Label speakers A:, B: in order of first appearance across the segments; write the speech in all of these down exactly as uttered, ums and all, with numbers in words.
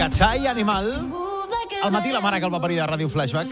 A: Cachai Animal. Al matí la mare que el va parir de Ràdio Flashback.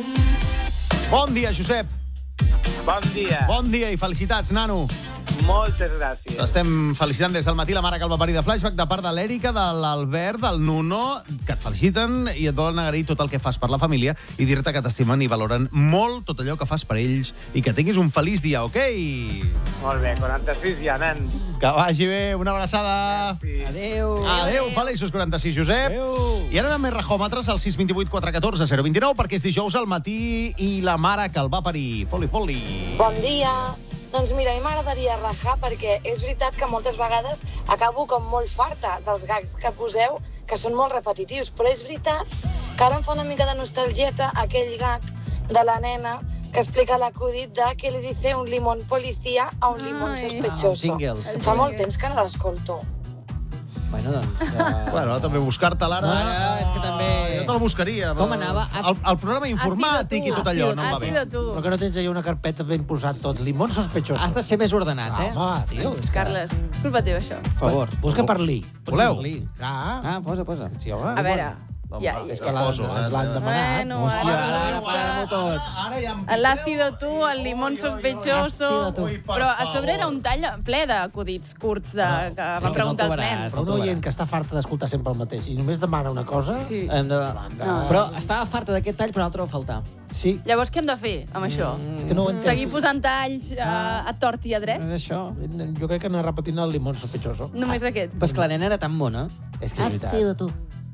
A: Bon dia, Josep.
B: Bon dia.
A: Bon dia i felicitats, nano.
B: Moltes gràcies.
A: Estem felicitant des del matí la mare que el va parir de Flashback de part de l'Èrica, de l'Albert, del Nuno, que et feliciten i et volen agrair tot el que fas per la família i dir-te que t'estimen i valoren molt tot allò que fas per ells i que tinguis un feliç dia, ok?
B: Molt bé, quaranta-sis ja, nen.
A: Que vagi bé, una abraçada.
B: Sí.
C: Adéu.
A: Adéu, feliços quaranta-sis, Josep.
C: Adéu.
A: I ara amb més rajòmetres al sis dos vuit quatre un quatre zero dos nou perquè és dijous al matí i la mare que el va parir. Foli, foli.
D: Bon dia. Doncs mira, a mi m'agradaria rajar perquè és veritat que moltes vegades acabo com molt farta dels gags que poseu, que són molt repetitius, però és veritat que ara em fa una mica de nostalgieta aquell gag de la nena que explica l'acudit de que li dice un limón policía a un limón
C: Ai.
D: sospechoso.
C: Ah, jingles.
D: Fa molt temps que no l'escolto.
C: Bueno, doncs... Uh...
A: Bueno, també buscar-te l'ara...
C: Ara, és que també...
A: Jo te'l buscaria.
C: Com anava?
A: El, el programa informàtic i tot allò no em va bé.
E: Però que no tens allà una carpeta ben posat tot. Limón sospechoso.
C: Has de ser més ordenat, eh?
E: Home, tio. És que...
F: Carles, és culpa teva, això.
C: Per favor.
E: Busca per li.
A: Voleu?
E: Ah,
C: Ah, posa, posa.
E: sí, home.
F: A veure,
A: Home,
F: ja,
A: és
F: ja.
A: que
E: la-
A: poso, eh?
E: ens l'han demanat.
F: Bueno,
C: Hòstia,
F: ara,
C: ara, para-m'ho tot.
A: Ara ja em...
F: el ácido tú, el limón sospechoso...
C: Ácido tú.
A: Ui, per
F: Però a sobre
A: favor.
F: era un tall ple d'acudits curts de, que
C: és que
F: van
C: no
F: preguntar
C: el
F: els
C: trobaràs.
F: nens.
E: Però un oient que està farta d'escoltar sempre el mateix i només demana una cosa...
F: Sí.
C: Hem de... Però estava farta d'aquest tall, però l'altre va faltar.
E: Sí,
F: Llavors, què hem de fer amb això?
E: és que no ho he entès.
F: Seguir posant talls a, a tort i a dret?
C: No és això.
E: Jo crec que anar repetint el limón sospechoso.
F: Només aquest.
C: Però és que la nena era tan bona.
E: És que és veritat.
C: tu.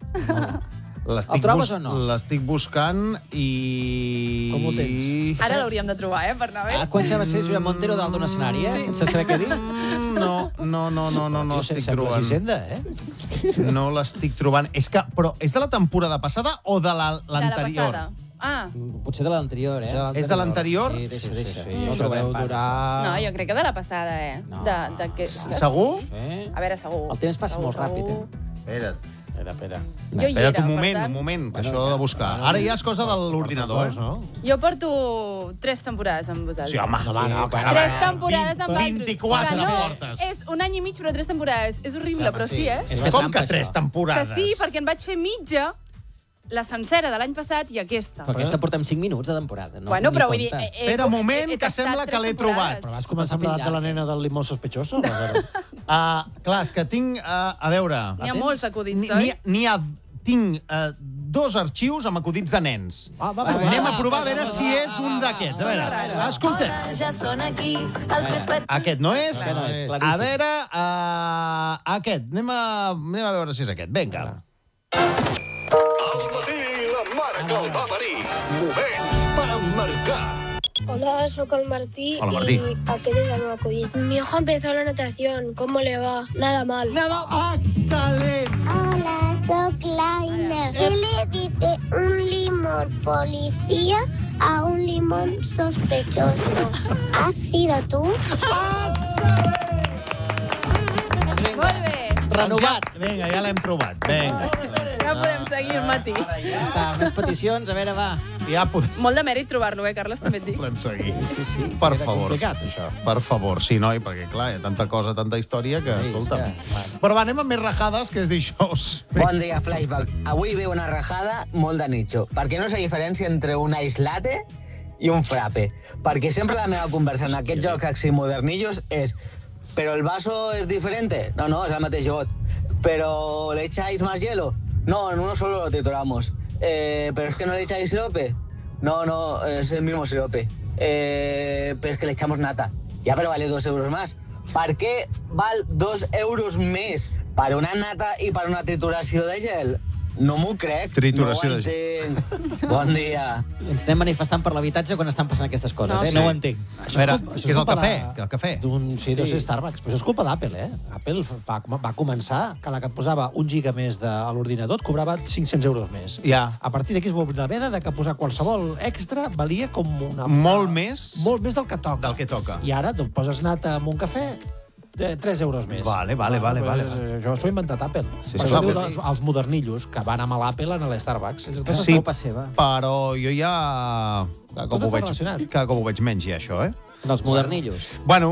A: L'estic
C: El trobes
A: bus-
C: o no?
A: L'estic buscant i...
E: Com ho tens?
F: Ara l'hauríem de trobar, eh, per anar bé.
C: Ah, quan se va ser Josep Montero dalt d'un escenari, eh? Sense saber què dir.
A: Mm, No, no, no, no, no, no
E: Tio,
A: l'estic
E: sembla
A: trobant.
E: Sisenda, eh?
A: No l'estic trobant. És que, però és de la temporada passada o de la-
F: De la
A: l'anterior?
F: passada. Ah,
C: Potser de l'anterior, eh?
A: És de l'anterior?
C: Sí, deixa, deixa.
E: Sí,
C: No
E: això
C: trobarem
E: deu
C: pas.
E: durar...
F: no, jo crec que de la passada, eh.
C: No.
F: De, de que...
A: Segur?
C: Sí.
F: A veure, segur.
C: El temps passa
F: Segur,
C: molt ràpid,
F: segur.
C: eh?
A: Espera't.
E: Espera, espera.
F: Jo hi
A: Espera't
F: era,
A: un
F: per
A: moment,
F: tant.
A: un moment, que
C: Bueno,
A: això de buscar. Ara ja és cosa de l'ordinador,
E: Dos,
A: eh?
E: no?
F: Jo porto tres temporades amb vosaltres.
A: Sí, home.
E: No, va, no,
A: sí,
E: que-
F: Tres
E: Ah,
F: temporades amb vosaltres.
A: vint-i-quatre
F: Que no,
A: portes.
F: És un any i mig, però tres temporades. És horrible, però sí, eh?
C: És fer
A: Com
C: trampa,
A: que tres
C: això.
F: Que
A: temporades?
F: sí, perquè en vaig fer mitja, la sencera de l'any passat i aquesta.
C: Però aquesta portem cinc minuts de temporada. No?
F: Bueno,
C: Ni
F: però vull dir...
C: compte.
F: eh, eh,
A: Espera un moment,
F: he- he
A: que
F: tastat
A: sembla que
F: tres
A: l'he
F: temporades.
A: trobat.
E: Però vas començar amb l'edat de la nena del limón sospechoso? aleshores?
A: Uh, clar, és que tinc... Uh, a veure...
F: N'hi ha molts acudits,
A: N'hi-
F: oi?
A: n'hi- N'hi ha... Tinc uh, dos arxius amb acudits de nens.
E: Va, va,
C: va, va,
A: Anem a
C: va,
A: provar a
C: va,
A: veure
C: va,
A: si
C: va,
A: és
C: va,
A: un
C: va,
A: d'aquests. A
C: va,
A: veure,
C: va, va.
A: escoltem.
G: Ja són aquí els més petits.
A: Aquest no és?
C: Aquest no és,
A: A
C: claríssim.
A: veure, uh, aquest. Anem a, anem a veure si és aquest. Vinga.
H: Al matí, la mare que el va parir. Moments per emmarcar.
I: Hola, soy el Martí
A: Hola, Martí.
I: y aquel es el nuevo acudit. Mi hijo empezó la natación, ¿cómo le va? Nada mal.
A: Excel·lent!
J: Hola, soy Laina. ¿Qué le dice un limón policía a un limón sospechoso? ¿Has sido tú?
F: Molt bé.
C: Renovat.
A: Doncs ja, vinga, ja l'hem trobat. Vinga.
F: Ja podem seguir el matí.
C: Ja està, més peticions, a veure, va.
A: Ja podem,
F: Molt de mèrit trobar-lo, eh, Carles, també et dic.
A: podem seguir.
C: Sí, sí.
A: Per
E: Era
A: favor.
E: complicat, això.
A: Per favor, sí, noi, perquè, clar, hi ha tanta cosa, tanta història que,
C: Sí,
A: escolta...
C: és que,
A: Però va, anem amb més rajades, que és dijous.
K: Bon dia, Flashback. Avui veu una rajada molt de nicho, perquè no sé la diferència entre un ice latte i un frappe. Perquè sempre la meva conversa en aquests jocs aximodernillos és ¿pero el vaso es diferente? No, no, es el mateix got. ¿Pero le echáis más hielo? No, en uno solo lo trituramos. Eh, ¿Pero es que no le echáis sirope? No, no, es el mismo sirope. Eh, pero es que le echamos nata. Ja, però vale dos euros més. Per què val dos euros més per una nata i per una trituració de gel? No m'ho crec.
A: Trituració
K: no ho
A: de
K: entenc. Bon dia.
C: Ens anem manifestant per l'habitatge quan estan passant aquestes coses,
F: No,
C: eh?
F: sí.
C: No ho entenc.
A: A veure,
E: culpa-
A: què és el
E: culpa
A: cafè?
E: de-
A: Que el cafè.
E: D'un, sí, deu
C: Sí.
E: ser Starbucks. Però això és culpa d'Apple, eh? Apple va, va començar que la que et posava un giga més de, a l'ordinador et cobrava cinc-cents euros més.
A: Ja.
E: A partir d'aquí es va obrir la veda de que posar qualsevol extra valia com una...
A: Molt més
E: Molt més del que toca.
A: del que toca.
E: I ara tu poses nata amb un cafè, de tres euros més.
A: Vale, vale, vale,
E: Pues,
A: vale.
E: eh, Això s'ho ha inventat Apple.
A: Sí,
E: Per
A: sí,
E: això
A: sí.
E: diu dels, els modernillos, que van amb l'Apple a l'Starbucks.
C: Aquesta
A: Sí.
C: és culpa seva.
A: Però jo ja... Cada cop,
E: Tot
A: ho
E: està
A: veig,
E: relacionat.
A: cada cop ho veig menys, ja, això, eh?
C: Dels modernillos.
A: Bueno,